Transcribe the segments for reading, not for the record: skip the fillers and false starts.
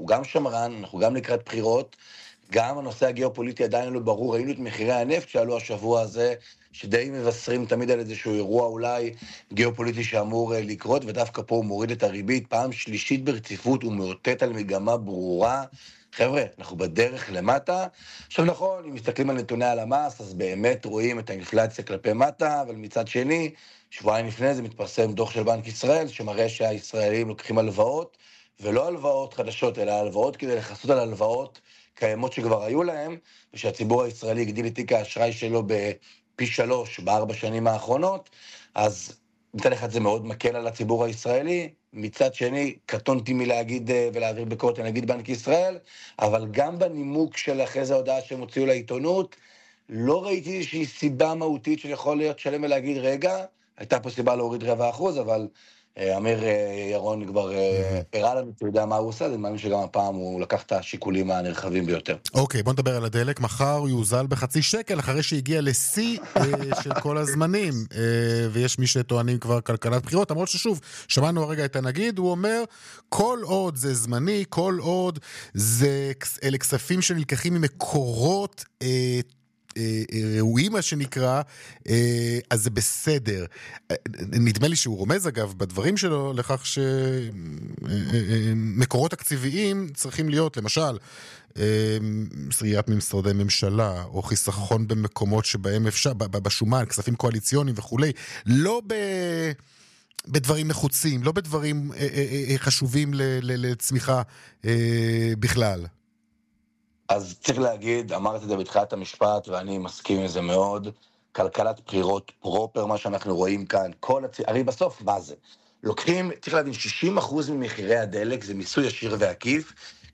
גם שמרן, אנחנו גם לקראת בחירות, גם הנושא הגיאופוליטי עדיין לא ברור, ראינו את מחירי הנפט שעלו השבוע הזה, שדי מבשרים תמיד על איזשהו אירוע אולי גיאופוליטי שאמור לקרות, ודווקא פה הוא מוריד את הריבית, פעם שלישית ברציפות הוא מאותת על מגמה ברורה, חבר'ה, אנחנו בדרך למטה. עכשיו נכון, אם מסתכלים על נתוני הלמ"ס, אז באמת רואים את האינפלציה כלפי מטה, אבל מצד שני, שבועיים לפני זה מתפרסם דוח של בנק ישראל, שמראה שהישראלים לוקחים הלוואות, ולא הלוואות חדשות, אלא הלוואות כדי לחסות על הלוואות קיימות שכבר היו להם, ושהציבור הישראלי הגדיל את תיק האשראי שלו בפי 3 ב4 שנים האחרונות, אז מצד אחד זה מאוד מקל על הציבור הישראלי, מצד שני, קטונתי מלהגיד ולהעביר ביקורת נגיד בנק ישראל, אבל גם בנימוק של אחרי זה ההודעה שהם הוציאו לעיתונות, לא ראיתי איזושהי סיבה מהותית שיכול להיות שלם ולהגיד, רגע, הייתה פה סיבה להוריד 0.25%, אבל אמיר ירון כבר הראה לנו, אתה יודע מה הוא עושה, אני מאמין שגם הפעם הוא לקח את השיקולים הנרחבים ביותר. אוקיי, בוא נדבר על הדלק. מחר הוא יוזל ב0.5 שקל, אחרי שהגיע לשיא של כל הזמנים, ויש מי שטוענים כבר כלכלת בחירות, למרות ששוב, שמענו הרגע את הנגיד, הוא אומר, כל עוד זה זמני, כל עוד אלה כספים שנלקחים ממקורות ראויים מה שנקרא, אז זה בסדר. נדמה לי שהוא רומז אגב בדברים שלו לכך שמקורות תקציביים צריכים להיות למשל סריית ממשרדי ממשלה או חיסכון במקומות שבהם אפשר, בשומן, כספים קואליציוניים וכולי, לא בדברים נחוצים, לא בדברים חשובים לצמיחה בכלל. אז צריך להגיד, אמרתי את זה בתחילת המשפט, ואני מסכים עם זה מאוד, כלכלת בחירות פרופר, מה שאנחנו רואים כאן, הרי בסוף מה זה? לוקחים, צריך להבין, 60% ממחירי הדלק זה מיסוי ישיר ועקיף,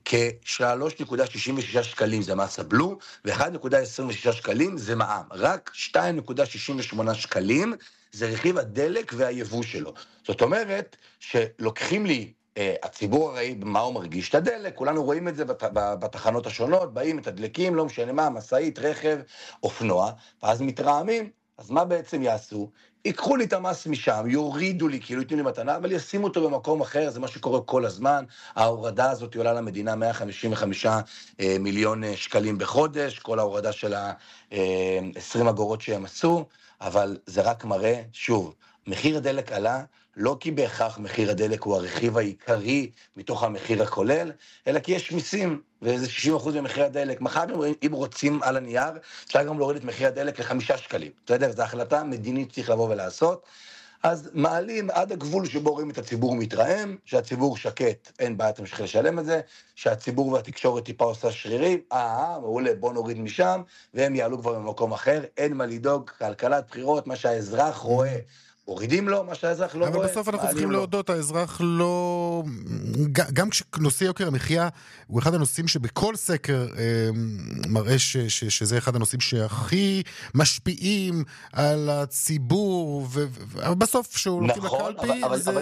כ-3.66 שקלים זה מס הבלו, ו-1.26 שקלים זה מע"מ. רק 2.68 שקלים זה רכיב הדלק והיבוא שלו. זאת אומרת, שלוקחים לי, הציבור הרי מה הוא מרגיש? את הדלק, כולנו רואים את זה בתחנות השונות, באים את הדלקים, לא משנה מה, מסעית, רכב, אופנוע, ואז מתרעמים, אז מה בעצם יעשו? ייקחו לי את המס משם, יורידו לי, כאילו ייתנו לי מתנה, אבל ישימו אותו במקום אחר, זה מה שקורה כל הזמן, ההורדה הזאת עולה למדינה 155 מיליון שקלים בחודש, כל ההורדה של ה-20 אגורות שהם עשו, אבל זה רק מראה, שוב, מחיר הדלק עלה, לא כי בהכרח מחיר הדלק הוא הרכיב העיקרי מתוך המחיר הכולל, אלא כי יש מיסים, וזה 60% ממחיר הדלק. מחר אם רוצים על הנייר, אפשר גם להוריד את מחיר הדלק ל5 שקלים. בסדר? זו החלטה מדינית צריך לבוא ולעשות. אז מעלים עד הגבול שבו רואים את הציבור מתרעם, שהציבור שקט, אין בעיה, תמשיך לשלם את זה, שהציבור והתקשורת טיפה עושה שרירים, מעולה, בוא נוריד משם, והם יעלו כבר במקום אחר, אין מה לדאוג, כלכלת בחירות, מה שהאזרח רואה, הורידים לו, מה שהאזרח לא רואה. אבל בסוף אנחנו צריכים להודות, האזרח לא... גם כשנושא יוקר המחיה, הוא אחד הנושאים שבכל סקר מראה שזה אחד הנושאים שהכי משפיעים על הציבור, ובסוף שהולכים לקלפי,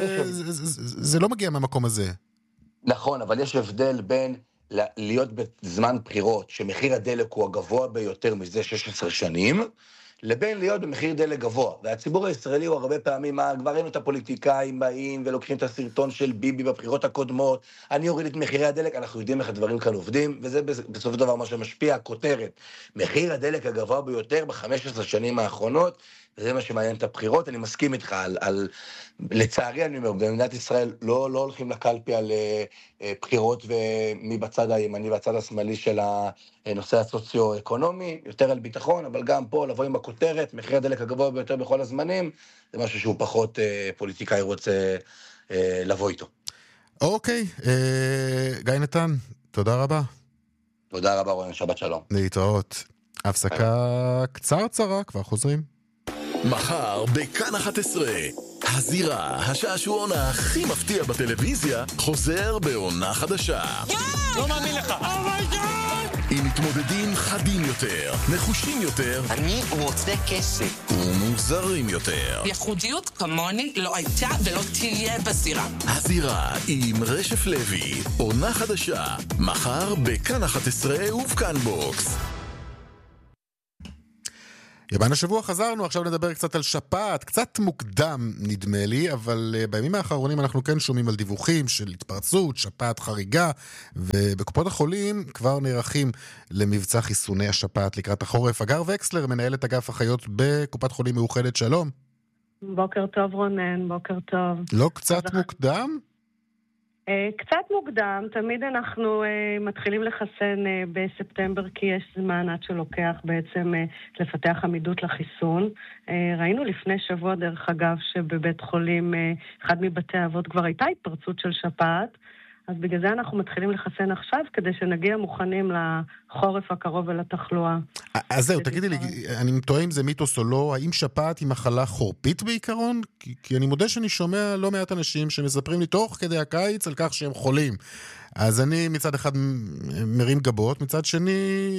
זה לא מגיע מהמקום הזה. נכון, אבל יש הבדל בין להיות בזמן בחירות, שמחיר הדלק הוא הגבוה ביותר מזה 16 שנים, לבין להיות במחיר דלק גבוה. והציבור הישראלי הוא הרבה פעמים, כבר ראינו את הפוליטיקאים באים ולוקחים את הסרטון של ביבי בבחירות הקודמות, אני אוריד את מחירי הדלק, אנחנו יודעים איך הדברים כאן עובדים, וזה בסוף הדבר מה שמשפיע, הכותרת. מחיר הדלק הגבוה ביותר ב-15 שנים האחרונות, וזה מה שמעניין את הבחירות. אני מסכים איתך על לצערי אני אומר, במדינת ישראל לא הולכים לקלפי על בחירות ומי בצד הימני והצד השמאלי של הנושא הסוציו-אקונומי, יותר על ביטחון, אבל גם פה לבוא עם הכותרת, מחיר הדלק הגבוה ביותר בכל הזמנים, זה משהו שהוא פחות פוליטיקאי רוצה לבוא איתו. אוקיי, גיא נתן, תודה רבה. תודה רבה רועי, שבת שלום. להתראות. הפסקה קצרה, כבר חוזרים. מחר בכאן 11, הזירה, השעשועון הכי מפתיע בטלוויזיה, חוזר בעונה חדשה. לא מאמין לך. עם מתמודדים חדים יותר, נחושים יותר, אני רוצה כסף, ומוזרים יותר. ייחודיות כמוני לא הייתה ולא תהיה בזירה. הזירה עם רשף לוי, עונה חדשה, מחר בכאן 11 ובכאן בוקס. יבן השבוע חזרנו, עכשיו נדבר קצת על שפעת, קצת מוקדם נדמה לי, אבל בימים האחרונים אנחנו כן שומעים על דיווחים של התפרצות, שפעת חריגה, ובקופות החולים כבר נערכים למבצע חיסוני השפעת לקראת החורף. הגר וקסלר, מנהלת אגף אחיות בקופת חולים מאוחדת, שלום. בוקר טוב רונן, בוקר טוב. לא קצת מוקדם? קצת מוקדם, תמיד אנחנו מתחילים לחסן בספטמבר כי יש זמן עד שלוקח בעצם לפתח עמידות לחיסון. ראינו לפני שבוע דרך אגב שבבית חולים, אחד מבתי האבות כבר הייתה התפרצות של שפעת, אז בגלל זה אנחנו מתחילים לחסן עכשיו כדי שנגיע מוכנים לחורף הקרוב ולתחלואה. אז זהו, תגידי לי, אני מתוהה אם זה מיתוס או לא, האם שפעת היא מחלה חורפית בעיקרון? כי אני מודה שאני שומע לא מעט אנשים שמספרים לי תוך כדי הקיץ על כך שהם חולים. אז אני מצד אחד מרים גבות, מצד שני,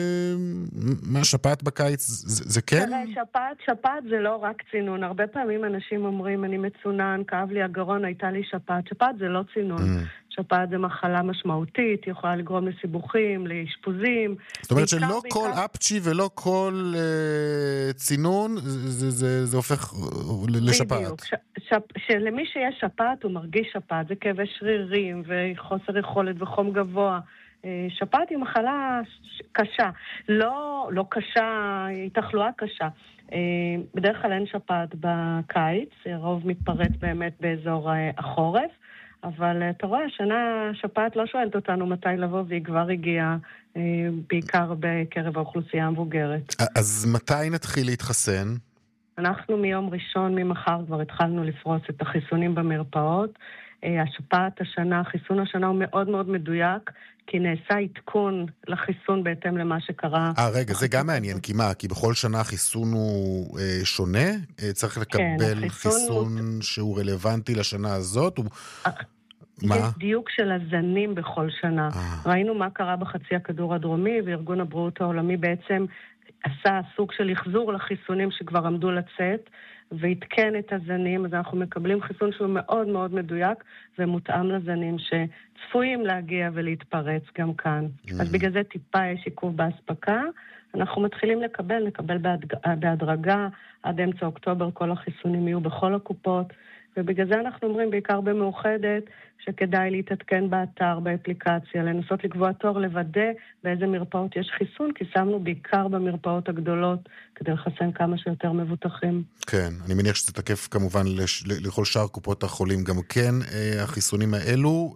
מה שפעת בקיץ, זה כן? שפעת זה לא רק צינון. הרבה פעמים אנשים אומרים, אני מצונן, כאב לי הגרון, הייתה לי שפעת. שפעת זה לא צינון. שפעת זה מחלה משמעותית, יכולה לגרום לסיבוכים, לאשפוזים. זאת אומרת שלא כל אפצ'י ולא כל צינון, זה הופך לשפעת. בדיוק. שלמי שיש שפעת הוא מרגיש שפעת, זה כאבי שרירים וחוסר יכולת וחום גבוה. שפעת היא מחלה קשה, לא קשה, היא תחלואה קשה. בדרך כלל אין שפעת בקיץ, הרוב מתפרץ באמת באזור החורף, אבל אתה רואה, השנה שפעת לא שואלת אותנו מתי לבוא, והיא כבר הגיעה בעיקר בקרב האוכלוסייה המבוגרת. אז מתי נתחיל להתחסן? אנחנו מיום ראשון, ממחר כבר התחלנו לפרוס את החיסונים במרפאות. השפעת השנה, החיסון השנה הוא מאוד מאוד מדויק, כי נעשה עדכון לחיסון בהתאם למה שקרה. רגע, זה גם מעניין, כי מה? כי בכל שנה החיסון הוא שונה? צריך לקבל חיסון שהוא רלוונטי לשנה הזאת? יש דיוק של הזנים בכל שנה. ראינו מה קרה בחצי הכדור הדרומי, וארגון הבריאות העולמי בעצם עשה סוג של לחזור לחיסונים שכבר עמדו לצאת, והתקן את הזנים, אז אנחנו מקבלים חיסון שהוא מאוד מאוד מדויק, ומותאם לזנים שצפויים להגיע ולהתפרץ גם כאן. אז בגלל זה טיפה יש עיכוב בהספקה, אנחנו מתחילים נקבל בהדרגה, עד אמצע אוקטובר כל החיסונים יהיו בכל הקופות, ובגלל זה אנחנו אומרים בעיקר במאוחדת, שכדאי להתעדכן באתר, באפליקציה, לנסות לקבוע תור, לוודא באיזה מרפאות יש חיסון, כי שמנו בעיקר במרפאות הגדולות, כדי לחסן כמה שיותר מבוטחים. כן, אני מניח שזה תקף כמובן לכל שאר קופות החולים גם כן, החיסונים האלו,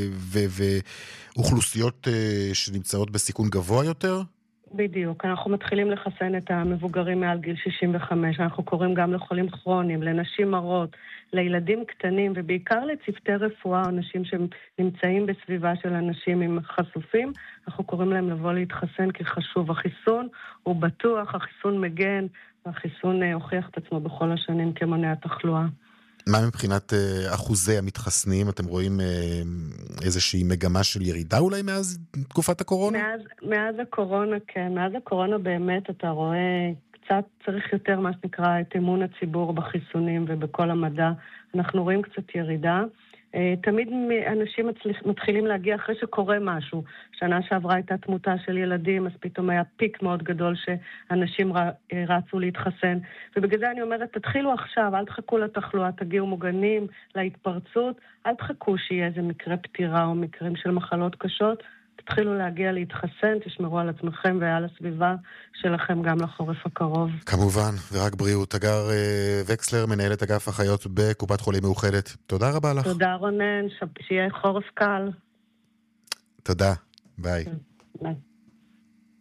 ואוכלוסיות שנמצאות בסיכון גבוה יותר? בדיוק, אנחנו מתחילים לחסן את המבוגרים מעל גיל 65, אנחנו קוראים גם לחולים כרוניים, לנשים מרות, לילדים קטנים ובעיקר לצוותי רפואה או אנשים שנמצאים בסביבה של אנשים עם חשופים, אנחנו קוראים להם לבוא להתחסן כי חשוב. החיסון הוא בטוח, החיסון מגן, והחיסון הוכיח את עצמו בכל השנים כמונע תחלואה. מה מבחינת אחוזי המתחסנים? אתם רואים איזושהי מגמה של ירידה אולי מאז תקופת הקורונה? מאז הקורונה, כן. מאז הקורונה באמת אתה רואה קצת צריך יותר מה שנקרא את אמון הציבור בחיסונים ובכל המדע. אנחנו רואים קצת ירידה. תמיד אנשים מתחילים להגיע אחרי שקורה משהו. שנה שעברה הייתה תמותה של ילדים, אז פתאום היה פיק מאוד גדול שאנשים רצו להתחסן. ובגלל זה אני אומרת, תתחילו עכשיו, אל תחכו לתחלואה, תגיעו מוגנים להתפרצות, אל תחכו שיהיה איזה מקרה פטירה או מקרים של מחלות קשות, תתחילו להגיע להתחסן, תשמרו על עצמכם ועל הסביבה שלכם גם לחורף הקרוב. כמובן, ורק בריאות. הגר וקסלר, מנהלת אגף אחיות בקופת חולים מאוחדת. תודה רבה לך. תודה רונן, שיהיה חורף קל. תודה, ביי. ביי.